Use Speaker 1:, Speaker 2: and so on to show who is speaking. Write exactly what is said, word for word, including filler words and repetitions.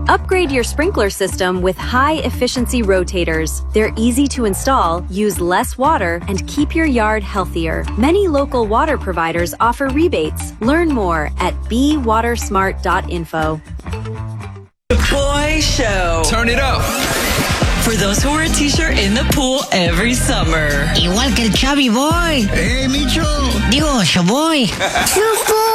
Speaker 1: Upgrade your sprinkler system with high-efficiency rotators. They're easy to install, use less water, and keep your yard healthier. Many local water providers offer rebates. Learn more at be water smart dot info.
Speaker 2: The Boy Show.
Speaker 3: Turn it up.
Speaker 2: For those who wear a t-shirt in the pool every summer.
Speaker 4: Igual que el Chubby Boy.
Speaker 3: Hey, Micho.
Speaker 4: Digo, Shaboy.